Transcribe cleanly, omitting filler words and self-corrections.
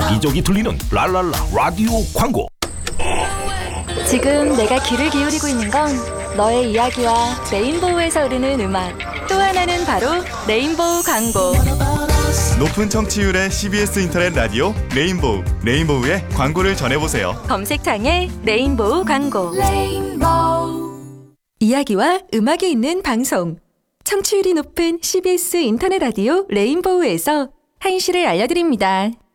여기저기 들리는 랄랄라 라디오 광고. 지금 내가 귀를 기울이고 있는 건 너의 이야기와 레인보우에서 흐르는 음악, 또 하나는 바로 레인보우 광고. 높은 청취율의 CBS 인터넷 라디오 레인보우, 레인보우의 광고를 전해보세요. 검색창에 레인보우 광고. 이야기와 음악이 있는 방송, 청취율이 높은 CBS 인터넷 라디오 레인보우에서 한시를 알려드립니다.